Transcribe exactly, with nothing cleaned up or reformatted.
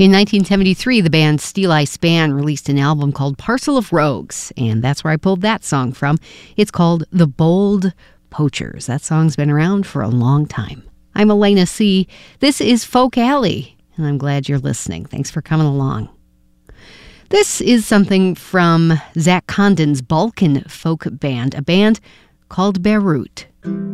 In nineteen seventy-three, the band Steel Eye Span released an album called Parcel of Rogues, and that's where I pulled that song from. It's called The Bold Poachers. That song's been around for a long time. I'm Elena C. This is Folk Alley, and I'm glad you're listening. Thanks for coming along. This is something from Zach Condon's Balkan folk band, a band called Beirut.